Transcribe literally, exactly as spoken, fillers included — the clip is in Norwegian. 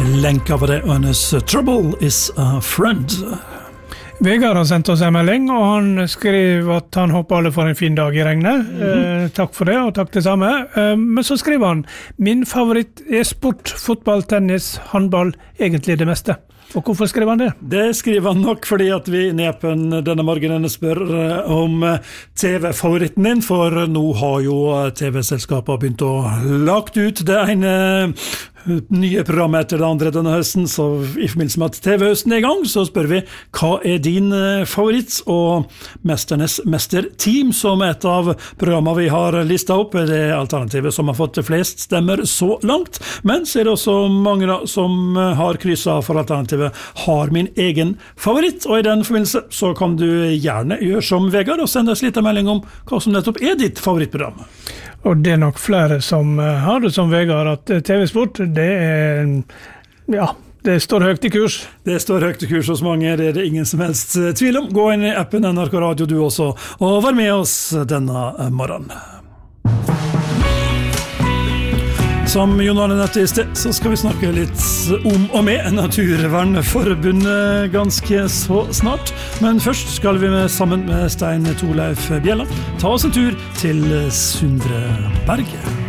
lenka på det, og hennes Trouble is a friend. Vegard har sendt oss en melding, og han skriver at han håper alle får en fin dag i regnet. Mm-hmm. Eh, takk for det, og takk det samme. Eh, men så skriver han, min favoritt er sport, fotball, tennis, handball, egentlig det meste. Og hvorfor skriver han det? Det skriver han nok fordi at vi nepen denne morgenen spør om T V-favoritten din, for nå har jo T V-selskapet begynt å lagt ut det ene nye programmet etter det andre denne høsten, så i forbindelse med at T V-høsten er i gang, så spør vi, hva er din favoritt? Og Mesternes Mesterteam, som et av programmene vi har listet opp, er det alternativet som har fått flest stemmer så langt, men så er det også mange som har krysset for alternativet, har min egen favoritt, og i den forbindelse så kan du gjerne gjøre som Vegard og sende oss litt melding om hva som nettopp er ditt favorittprogram. Og det er nok flere som har det som Vegard, at T V-sport, det er, ja, det står høyt i kurs. Det står høyt i kurs hos mange, det er det ingen som helst tvil om. Gå inn i appen N R K Radio du også, og vær med oss denne morgenen. Som Jon Arne nevnte i sted, så skal vi snakke litt om og med Naturvernforbundet ganske så snart. Men først skal vi med, sammen med Stein Torleif Bjelland ta oss en tur til Sundre Berge.